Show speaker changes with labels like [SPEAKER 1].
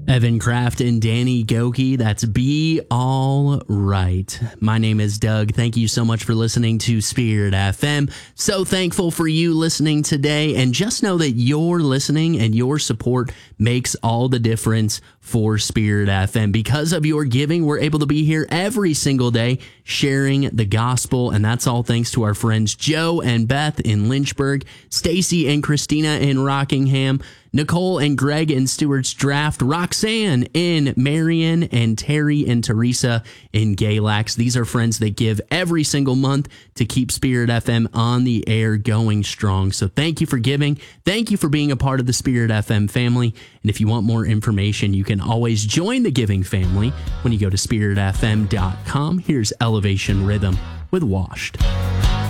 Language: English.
[SPEAKER 1] Evan Kraft and Danny Goki. That's Be All Right. My name is Doug. Thank you so much for listening to Spirit FM. So thankful for you listening today. And just know that your listening and your support makes all the difference for Spirit FM. Because of your giving, we're able to be here every single day sharing the gospel. And that's all thanks to our friends Joe and Beth in Lynchburg, Stacy and Christina in Rockingham, Nicole and Greg in Stewart's Draft, Roxanne in Marion, and Terry and Teresa in Galax. These are friends that give every single month to keep Spirit FM on the air going strong. So thank you for giving. Thank you for being a part of the Spirit FM family. And if you want more information, you can always join the giving family when you go to spiritfm.com. Here's Elevation Rhythm with Washed.